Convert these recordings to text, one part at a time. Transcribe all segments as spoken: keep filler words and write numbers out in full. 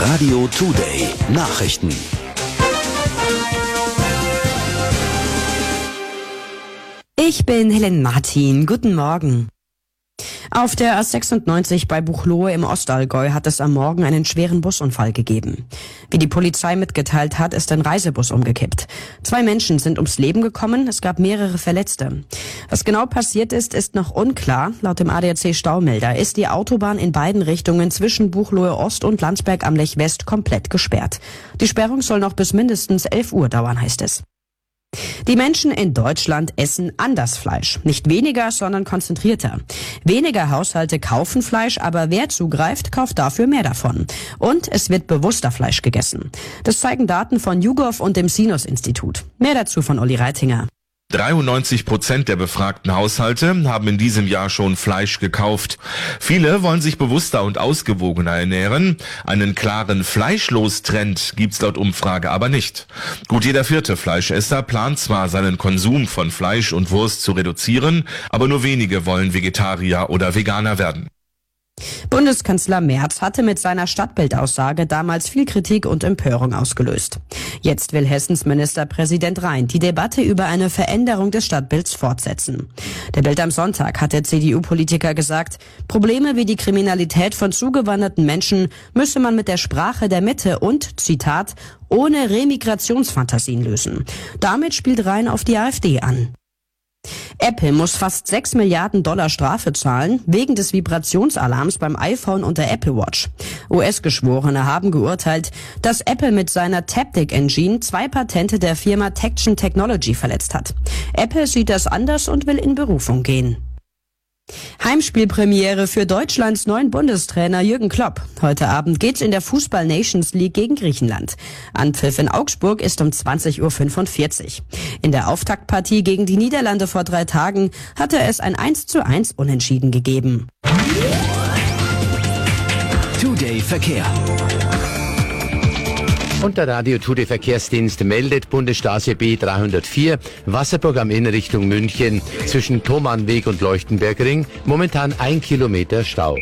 Radio Today Nachrichten. Ich bin Helen Martin. Guten Morgen. Auf der A sechsundneunzig bei Buchloe im Ostallgäu hat es am Morgen einen schweren Busunfall gegeben. Wie die Polizei mitgeteilt hat, ist ein Reisebus umgekippt. Zwei Menschen sind ums Leben gekommen, es gab mehrere Verletzte. Was genau passiert ist, ist noch unklar. Laut dem A D A C-Staumelder ist die Autobahn in beiden Richtungen zwischen Buchloe Ost und Landsberg am Lech West komplett gesperrt. Die Sperrung soll noch bis mindestens elf Uhr dauern, heißt es. Die Menschen in Deutschland essen anders Fleisch. Nicht weniger, sondern konzentrierter. Weniger Haushalte kaufen Fleisch, aber wer zugreift, kauft dafür mehr davon. Und es wird bewusster Fleisch gegessen. Das zeigen Daten von YouGov und dem Sinus-Institut. Mehr dazu von Uli Reitinger. dreiundneunzig Prozent der befragten Haushalte haben in diesem Jahr schon Fleisch gekauft. Viele wollen sich bewusster und ausgewogener ernähren. Einen klaren Fleischlos-Trend gibt's laut Umfrage aber nicht. Gut jeder vierte Fleischesser plant zwar, seinen Konsum von Fleisch und Wurst zu reduzieren, aber nur wenige wollen Vegetarier oder Veganer werden. Bundeskanzler Merz hatte mit seiner Stadtbildaussage damals viel Kritik und Empörung ausgelöst. Jetzt will Hessens Ministerpräsident Rhein die Debatte über eine Veränderung des Stadtbilds fortsetzen. Der Bild am Sonntag hat der C D U-Politiker gesagt, Probleme wie die Kriminalität von zugewanderten Menschen müsse man mit der Sprache der Mitte und, Zitat, ohne Remigrationsfantasien lösen. Damit spielt Rhein auf die AfD an. Apple muss fast sechs Milliarden Dollar Strafe zahlen, wegen des Vibrationsalarms beim iPhone und der Apple Watch. U S-Geschworene haben geurteilt, dass Apple mit seiner Taptic Engine zwei Patente der Firma Tection Technology verletzt hat. Apple sieht das anders und will in Berufung gehen. Heimspielpremiere für Deutschlands neuen Bundestrainer Jürgen Klopp. Heute Abend geht's in der Fußball Nations League gegen Griechenland. Anpfiff in Augsburg ist um zwanzig Uhr fünfundvierzig. In der Auftaktpartie gegen die Niederlande vor drei Tagen hatte es ein eins zu eins Unentschieden gegeben. Today Verkehr. Und der Radio Today Verkehrsdienst meldet Bundesstraße B dreihundertvier, Wasserburg am Inn Richtung München, zwischen Thomannweg und Leuchtenbergring, momentan ein Kilometer Stau.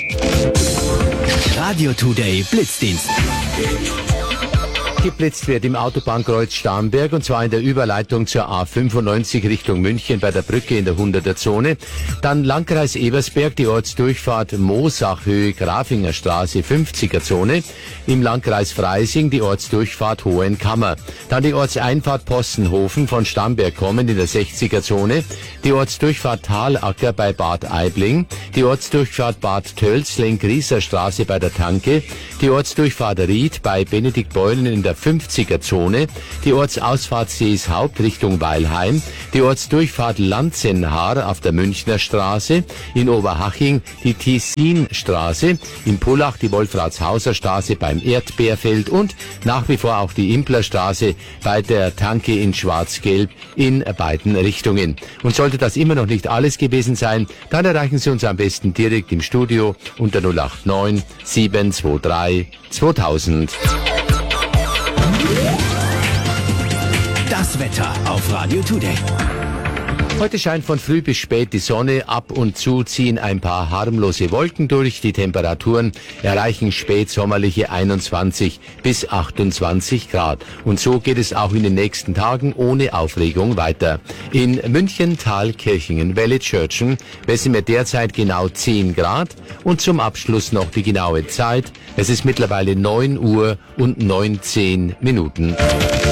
Radio Today Blitzdienst. Geblitzt wird im Autobahnkreuz Starnberg, und zwar in der Überleitung zur A fünfundneunzig Richtung München bei der Brücke in der hunderter Zone. Dann Landkreis Ebersberg, die Ortsdurchfahrt Moosach Höhe Grafinger Straße fünfziger Zone. Im Landkreis Freising die Ortsdurchfahrt Hohenkammer. Dann die Ortseinfahrt Possenhofen von Starnberg kommend in der sechziger Zone. Die Ortsdurchfahrt Talacker bei Bad Aibling. Die Ortsdurchfahrt Bad Tölzling Grieser Straße bei der Tanke. Die Ortsdurchfahrt Ried bei Benedikt Beulen in der fünfziger Zone, die Ortsausfahrt Seeshaupt Richtung Weilheim, die Ortsdurchfahrt Lanzenhaar auf der Münchner Straße, in Oberhaching die Tessinstraße, in Pullach die Wolfratshauser Straße beim Erdbeerfeld und nach wie vor auch die Implerstraße bei der Tanke in Schwarz-Gelb in beiden Richtungen. Und sollte das immer noch nicht alles gewesen sein, dann erreichen Sie uns am besten direkt im Studio unter null acht neun sieben zwei drei zweitausend. Das Wetter auf Radio Today. Heute scheint von früh bis spät die Sonne, ab und zu ziehen ein paar harmlose Wolken durch. Die Temperaturen erreichen spätsommerliche einundzwanzig bis achtundzwanzig Grad. Und so geht es auch in den nächsten Tagen ohne Aufregung weiter. In München, Thalkirchenen, Welle-Tschörtschen messen wir derzeit genau zehn Grad. Und zum Abschluss noch die genaue Zeit. Es ist mittlerweile neun Uhr und neunzehn Minuten.